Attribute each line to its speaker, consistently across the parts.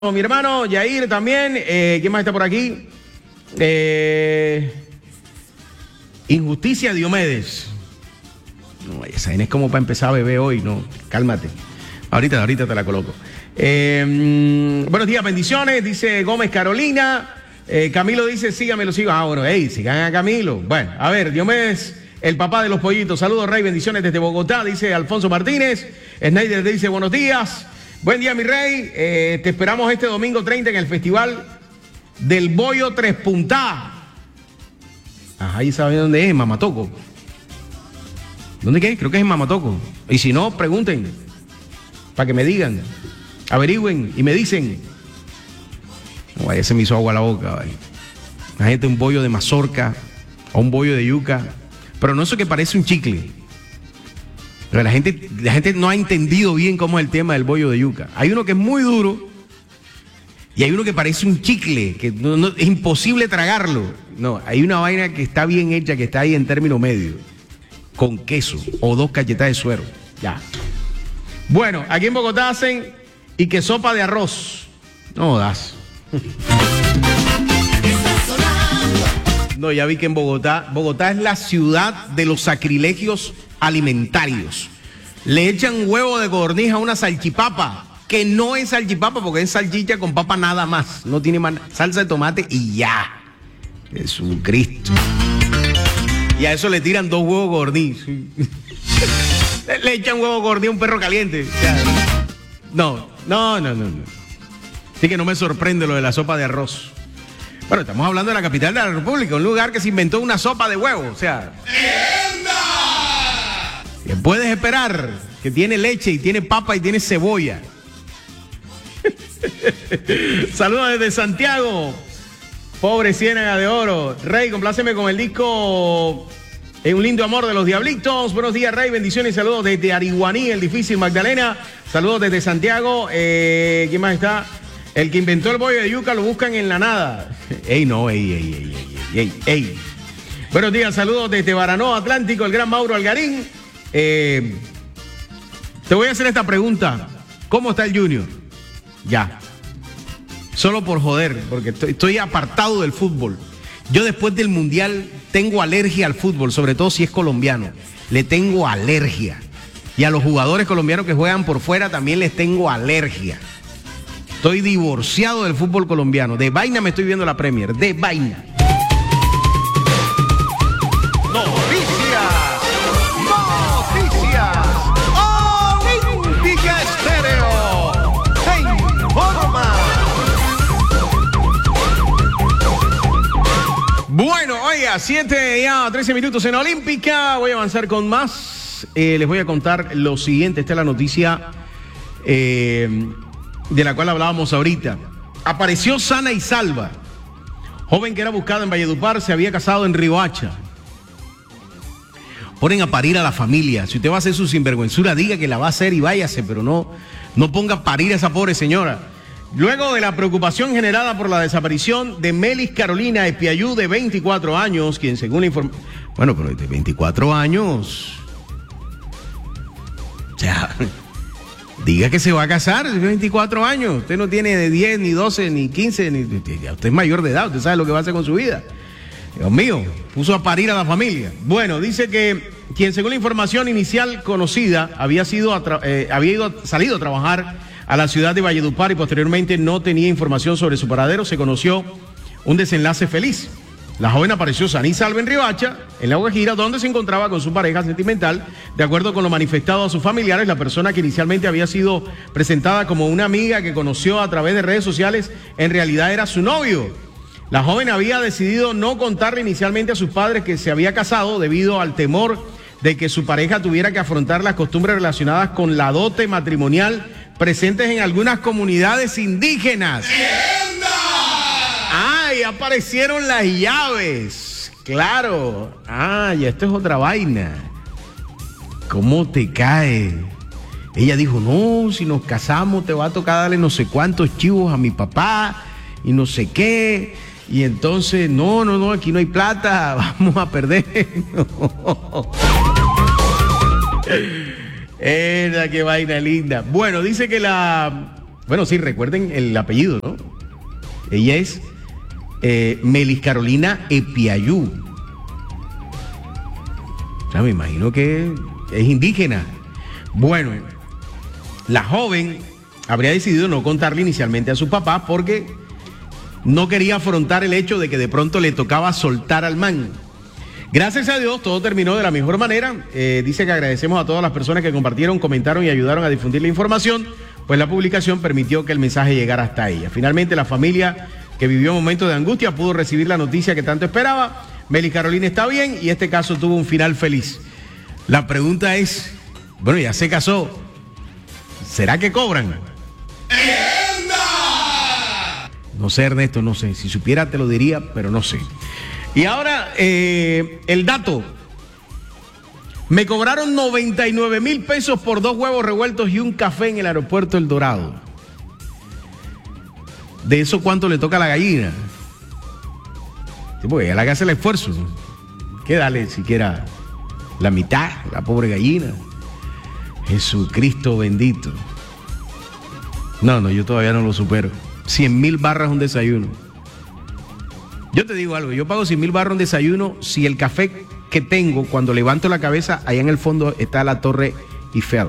Speaker 1: Mi hermano Yair también. ¿Quién más está por aquí? Injusticia Diomedes. No, esa es como para empezar a beber hoy, no. Cálmate. Ahorita te la coloco. Buenos días, bendiciones, dice Gómez Carolina. Camilo dice, síganme, sigo. Ah, bueno, sigan a Camilo. Bueno, a ver, Diomedes, el papá de los pollitos. Saludos, Rey, bendiciones desde Bogotá, dice Alfonso Martínez. Snyder dice, buenos días. Buen día, mi rey. Te esperamos este domingo 30 en el Festival del Bollo Tres Puntas. Ahí saben dónde es, Mamatoco. ¿Dónde qué? Creo que es en Mamatoco. Y si no, pregunten, para que me digan, averigüen y me dicen. No, vaya, se me hizo agua a la boca. Vaya. Imagínate un bollo de mazorca o un bollo de yuca, pero no eso que parece un chicle. Pero la gente no ha entendido bien cómo es el tema del bollo de yuca. Hay uno que es muy duro y hay uno que parece un chicle, que es imposible tragarlo. No, hay una vaina que está bien hecha, que está ahí en término medio, con queso o 2 cachetadas de suero. Ya. Bueno, aquí en Bogotá hacen y que sopa de arroz. No das. No, ya vi que en Bogotá es la ciudad de los sacrilegios alimentarios. Le echan huevo de codorniz a una salchipapa, que no es salchipapa porque es salchicha con papa nada más. No tiene más salsa de tomate y ya. Jesucristo. Y a eso le tiran 2 huevos de codorniz. Le echan huevo de codorniz a un perro caliente. No. Así que no me sorprende lo de la sopa de arroz. Bueno, estamos hablando de la capital de la República, un lugar que se inventó una sopa de huevo, o sea. ¿Qué puedes esperar? Que tiene leche y tiene papa y tiene cebolla. Saludos desde Santiago. Pobre Ciénaga de Oro. Rey, compláceme con el disco Un lindo amor de los Diablitos. Buenos días, Rey, bendiciones y saludos desde Ariguaní, el difícil Magdalena. Saludos desde Santiago. ¿Quién más está? El que inventó el bollo de yuca lo buscan en la nada. Ey. Buenos días, saludos desde Baranoa Atlántico, el gran Mauro Algarín. Te voy a hacer esta pregunta. ¿Cómo está el Junior? Ya. Solo por joder, porque estoy apartado del fútbol. Yo después del Mundial tengo alergia al fútbol, sobre todo si es colombiano. Le tengo alergia. Y a los jugadores colombianos que juegan por fuera también les tengo alergia. Estoy divorciado del fútbol colombiano. De vaina me estoy viendo la Premier. De vaina. Noticias. Olímpica Estéreo. Te informa. Bueno, oiga, 7:13 minutos en Olímpica. Voy a avanzar con más. Les voy a contar lo siguiente. Esta es la noticia de la cual hablábamos ahorita. Apareció sana y salva. Joven que era buscado en Valledupar, se había casado en Riohacha. Ponen a parir a la familia. Si usted va a hacer su sinvergüenzura, diga que la va a hacer y váyase, pero no ponga a parir a esa pobre señora. Luego de la preocupación generada por la desaparición de Melis Carolina Espiayú, de 24 años, quien según la información... Bueno, pero de 24 años... O sea... Diga que se va a casar, 24 años. Usted no tiene de 10, ni 12, ni 15, ya usted es mayor de edad, usted sabe lo que va a hacer con su vida. Dios mío, puso a parir a la familia. Bueno, dice que quien según la información inicial conocida había salido a trabajar a la ciudad de Valledupar y posteriormente no tenía información sobre su paradero, se conoció un desenlace feliz. La joven apareció sana y salva en Riohacha, en La Guajira, donde se encontraba con su pareja sentimental. De acuerdo con lo manifestado a sus familiares, la persona que inicialmente había sido presentada como una amiga que conoció a través de redes sociales, en realidad era su novio. La joven había decidido no contarle inicialmente a sus padres que se había casado debido al temor de que su pareja tuviera que afrontar las costumbres relacionadas con la dote matrimonial presentes en algunas comunidades indígenas. Y aparecieron las llaves. Claro. Ya esto es otra vaina. ¿Cómo te cae? Ella dijo, no, si nos casamos te va a tocar darle no sé cuántos chivos a mi papá y no sé qué. Y entonces, no, aquí no hay plata, vamos a perder. Qué vaina linda. Bueno, dice que Bueno, sí, recuerden el apellido, ¿no? Ella es Melis Carolina Epiayú. O sea, me imagino que es indígena. Bueno, la joven habría decidido no contarle inicialmente a su papá porque no quería afrontar el hecho de que de pronto le tocaba soltar al man. Gracias a Dios, todo terminó de la mejor manera. Dice que agradecemos a todas las personas que compartieron, comentaron y ayudaron a difundir la información, pues la publicación permitió que el mensaje llegara hasta ella. Finalmente, la familia que vivió momentos de angustia pudo recibir la noticia que tanto esperaba. Melis Carolina está bien y este caso tuvo un final feliz. La pregunta es, bueno, ya se casó, ¿será que cobran? No sé, Ernesto, no sé. Si supiera te lo diría, pero no sé. Y ahora, el dato. Me cobraron 99,000 pesos por 2 huevos revueltos y un café en el aeropuerto El Dorado. ¿De eso cuánto le toca a la gallina? Sí, porque ella le hace el esfuerzo. Que dale siquiera la mitad, la pobre gallina. Jesucristo bendito. No, yo todavía no lo supero. 100,000 barras un desayuno. Yo te digo algo, yo pago 100,000 barras un desayuno si el café que tengo, cuando levanto la cabeza, allá en el fondo está la Torre Eiffel.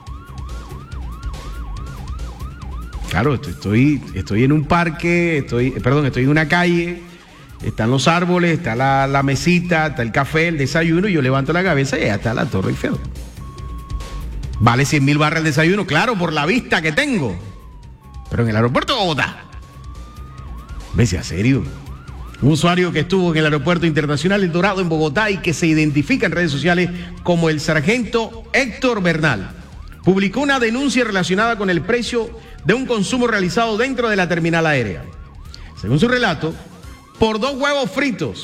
Speaker 1: Claro, estoy en un parque, estoy en una calle, están los árboles, está la mesita, está el café, el desayuno, y yo levanto la cabeza y allá está la Torre Eiffel. Vale 100,000 barras el desayuno, claro, por la vista que tengo. Pero en el aeropuerto de Bogotá. ¿Ves, a serio? Un usuario que estuvo en el aeropuerto internacional El Dorado en Bogotá y que se identifica en redes sociales como el sargento Héctor Bernal, publicó una denuncia relacionada con el precio de un consumo realizado dentro de la terminal aérea. Según su relato, por 2 huevos fritos.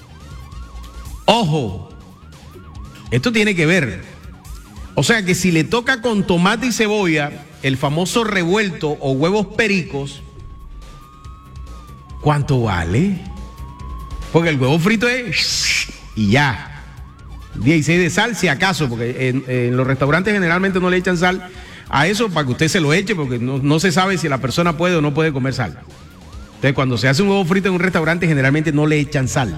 Speaker 1: Ojo, esto tiene que ver. O sea que si le toca con tomate y cebolla, el famoso revuelto o huevos pericos, ¿cuánto vale? Porque el huevo frito es y ya. 16 de sal, si acaso, porque en los restaurantes generalmente no le echan sal a eso para que usted se lo eche, porque no se sabe si la persona puede o no puede comer sal. Entonces, cuando se hace un huevo frito en un restaurante, generalmente no le echan sal.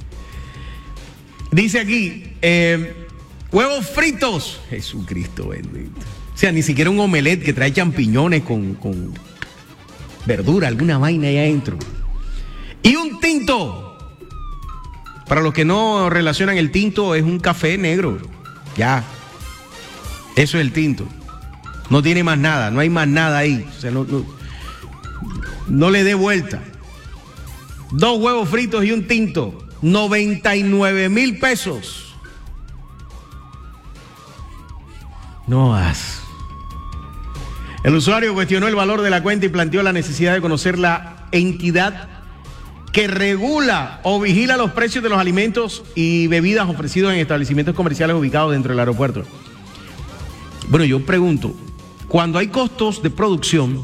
Speaker 1: Dice aquí, huevos fritos. Jesucristo bendito. O sea, ni siquiera un omelette que trae champiñones con verdura, alguna vaina ahí adentro. Y un tinto. Para los que no relacionan, el tinto es un café negro. Ya. Eso es el tinto. No tiene más nada, no hay más nada ahí. O sea, no le dé vuelta. 2 huevos fritos y un tinto. 99,000 pesos. No has. El usuario cuestionó el valor de la cuenta y planteó la necesidad de conocer la entidad que regula o vigila los precios de los alimentos y bebidas ofrecidos en establecimientos comerciales ubicados dentro del aeropuerto. Bueno, yo pregunto, cuando hay costos de producción,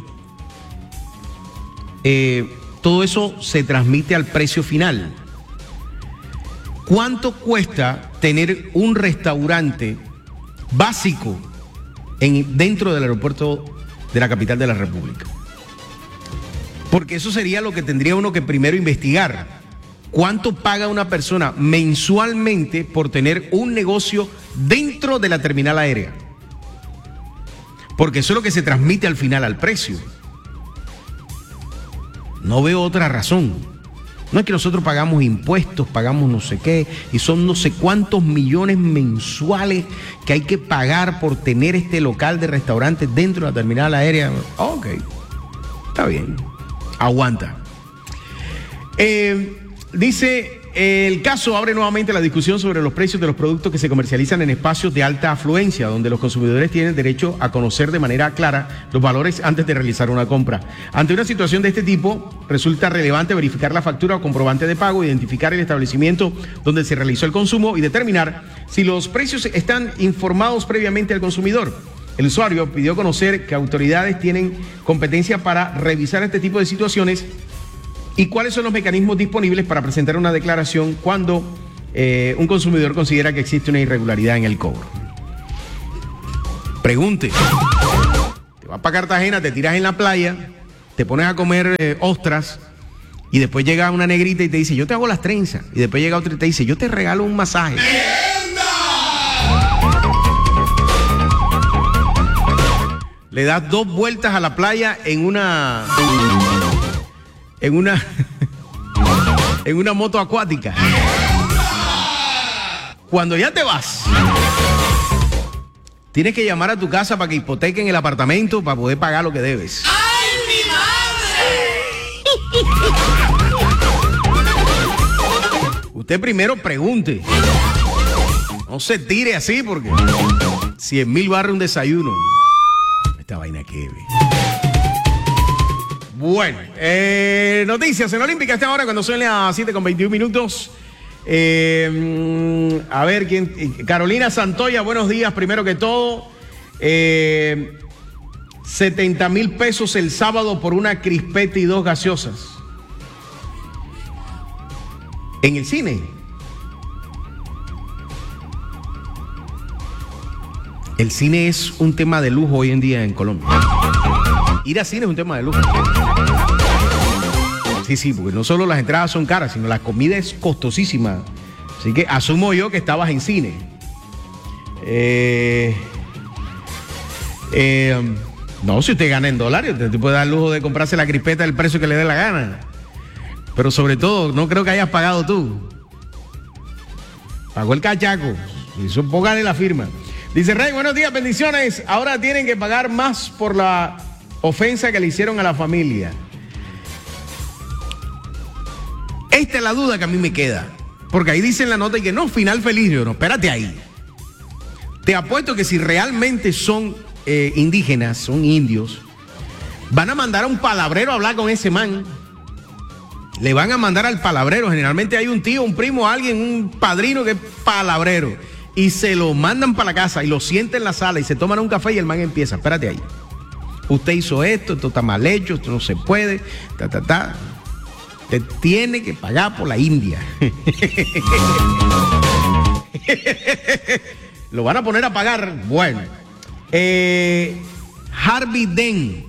Speaker 1: todo eso se transmite al precio final. ¿Cuánto cuesta tener un restaurante básico dentro del aeropuerto de la capital de la República? Porque eso sería lo que tendría uno que primero investigar. ¿Cuánto paga una persona mensualmente por tener un negocio dentro de la terminal aérea? Porque eso es lo que se transmite al final al precio. No veo otra razón. No es que nosotros pagamos impuestos, pagamos no sé qué, y son no sé cuántos millones mensuales que hay que pagar por tener este local de restaurante dentro de la terminal aérea. Ok, está bien. Aguanta. Dice, el caso abre nuevamente la discusión sobre los precios de los productos que se comercializan en espacios de alta afluencia, donde los consumidores tienen derecho a conocer de manera clara los valores antes de realizar una compra. Ante una situación de este tipo, resulta relevante verificar la factura o comprobante de pago, identificar el establecimiento donde se realizó el consumo y determinar si los precios están informados previamente al consumidor. El usuario pidió conocer que autoridades tienen competencia para revisar este tipo de situaciones y cuáles son los mecanismos disponibles para presentar una declaración cuando un consumidor considera que existe una irregularidad en el cobro. Pregunte. Te vas para Cartagena, te tiras en la playa, te pones a comer ostras y después llega una negrita y te dice, yo te hago las trenzas. Y después llega otra y te dice, yo te regalo un masaje. Le das 2 vueltas a la playa en una moto acuática. Cuando ya te vas, tienes que llamar a tu casa para que hipotequen el apartamento para poder pagar lo que debes. ¡Ay, mi madre! Usted primero pregunte. No se tire así porque 100,000 barras un desayuno. Esta vaina que ve. Bueno, noticias en Olímpica a esta hora cuando son las 7:21. A ver, Carolina Santoya, buenos días, primero que todo. 70,000 pesos el sábado por una crispeta y 2 gaseosas. En el cine. El cine es un tema de lujo hoy en día en Colombia. Ir al cine es un tema de lujo. Sí, porque no solo las entradas son caras, sino la comida es costosísima. Así que asumo yo que estabas en cine. No, si usted gana en dólares, usted puede dar el lujo de comprarse la crispeta del precio que le dé la gana. Pero sobre todo, no creo que hayas pagado tú. Pagó el cachaco. Hizo póngale la firma. Dice Rey, buenos días, bendiciones. Ahora tienen que pagar más por la ofensa que le hicieron a la familia. Esta es la duda que a mí me queda. Porque ahí dice en la nota y que no, final feliz. Yo no, espérate ahí. Te apuesto que si realmente son indígenas, son indios, van a mandar a un palabrero a hablar con ese man. Le van a mandar al palabrero. Generalmente hay un tío, un primo, alguien, un padrino que es palabrero. Y se lo mandan para la casa y lo sienten en la sala y se toman un café y el man empieza, espérate ahí. Usted hizo esto está mal hecho, esto no se puede, Te tiene que pagar por la India. Lo van a poner a pagar. Bueno. Harvey Dent.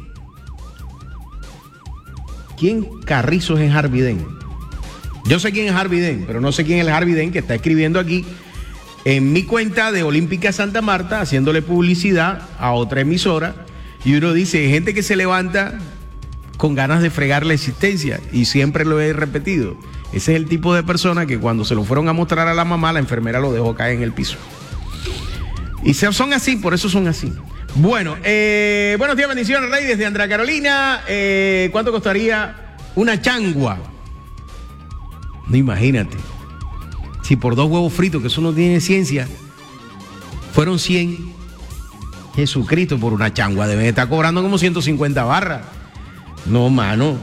Speaker 1: ¿Quién carrizos es Harvey Dent? Yo sé quién es Harvey Dent, pero no sé quién es el Harvey Dent que está escribiendo aquí en mi cuenta de Olímpica Santa Marta, haciéndole publicidad a otra emisora. Y uno dice, gente que se levanta con ganas de fregar la existencia, y siempre lo he repetido. Ese es el tipo de persona que cuando se lo fueron a mostrar a la mamá, la enfermera lo dejó caer en el piso. Y son así, por eso son así. Bueno, buenos días, bendiciones, Rey, desde Andrea Carolina. ¿Cuánto costaría una changua? No, imagínate. Si por 2 huevos fritos, que eso no tiene ciencia, fueron 100. Jesucristo, por una changua deben estar cobrando como 150 barras. No, mano.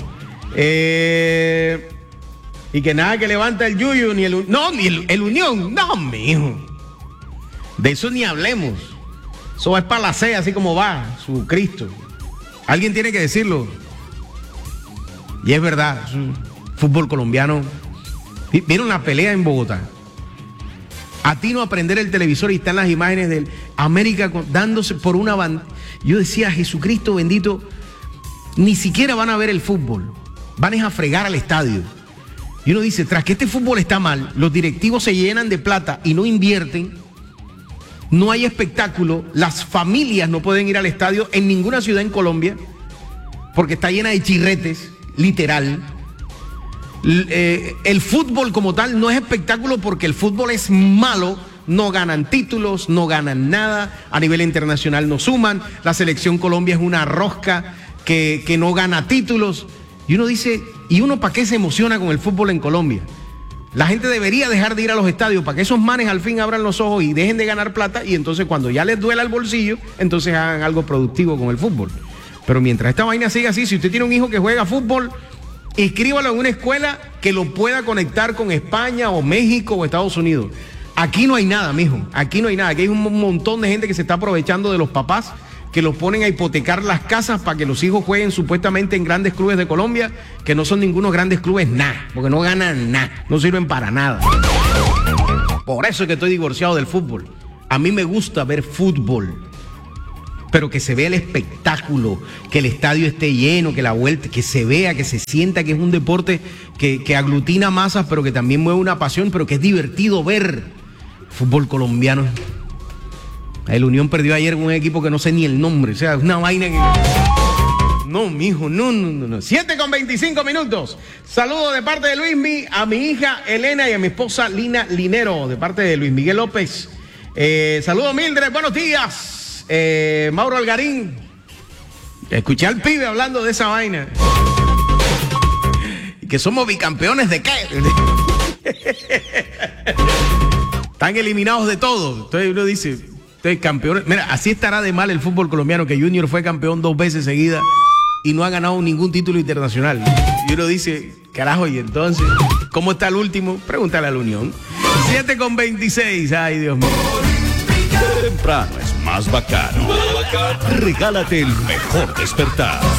Speaker 1: Y que nada que levanta el yuyu, ni el Unión. No, mijo. De eso ni hablemos. Eso es para la C, así como va, su Cristo. Alguien tiene que decirlo. Y es verdad, fútbol colombiano. ¿Vieron la pelea en Bogotá? A ti no aprender el televisor y están las imágenes del América dándose por una banda. Yo decía, Jesucristo bendito, ni siquiera van a ver el fútbol. Van a fregar al estadio. Y uno dice, tras que este fútbol está mal, los directivos se llenan de plata y no invierten, no hay espectáculo, las familias no pueden ir al estadio en ninguna ciudad en Colombia, porque está llena de chirretes, literal. El fútbol como tal no es espectáculo porque el fútbol es malo, no ganan títulos, no ganan nada, a nivel internacional no suman, la selección Colombia es una rosca que no gana títulos, y uno dice, ¿y uno para qué se emociona con el fútbol en Colombia? La gente debería dejar de ir a los estadios para que esos manes al fin abran los ojos y dejen de ganar plata, y entonces cuando ya les duela el bolsillo, entonces hagan algo productivo con el fútbol. Pero mientras esta vaina siga así, si usted tiene un hijo que juega fútbol, inscríbalo en una escuela que lo pueda conectar con España o México o Estados Unidos. Aquí no hay nada, mijo. Aquí no hay nada. Aquí hay un montón de gente que se está aprovechando de los papás que los ponen a hipotecar las casas para que los hijos jueguen supuestamente en grandes clubes de Colombia, que no son ningunos grandes clubes, nada, porque no ganan nada, no sirven para nada. Por eso es que estoy divorciado del fútbol. A mí me gusta ver fútbol, pero que se vea el espectáculo, que el estadio esté lleno, que la vuelta, que se vea, que se sienta que es un deporte que aglutina masas, pero que también mueve una pasión, pero que es divertido ver fútbol colombiano. El Unión perdió ayer con un equipo que no sé ni el nombre, o sea, es una vaina que... No, mijo, no. 7:25. Saludos de parte de Luismi a mi hija Elena y a mi esposa Lina Linero, de parte de Luis Miguel López. Saludos, Mildred, buenos días. Mauro Algarín. Escuché al pibe hablando de esa vaina. Y que somos bicampeones de qué. Están eliminados de todo. Entonces uno dice, campeones. Mira, así estará de mal el fútbol colombiano, que Junior fue campeón 2 veces seguidas y no ha ganado ningún título internacional. Y uno dice, carajo, y entonces, ¿cómo está el último? Pregúntale a la Unión. 7:26, ay Dios mío.
Speaker 2: Temprano es más bacano. Regálate el mejor despertar.